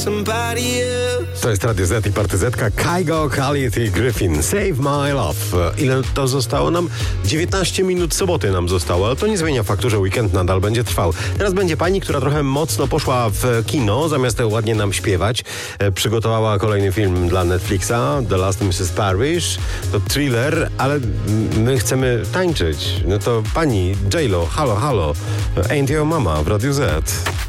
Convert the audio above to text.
To jest Radio Z i Party Zetka. Kygo, Khalid i Griffin. Save My Love. Ile to zostało nam? 19 minut soboty nam zostało, ale to nie zmienia faktu, że weekend nadal będzie trwał. Teraz będzie pani, która trochę mocno poszła w kino, zamiast ładnie nam śpiewać. Przygotowała kolejny film dla Netflixa, The Last Mrs. Parrish. To thriller, ale my chcemy tańczyć. No to pani J-Lo, halo, halo. Ain't Your Mama w Radio Z.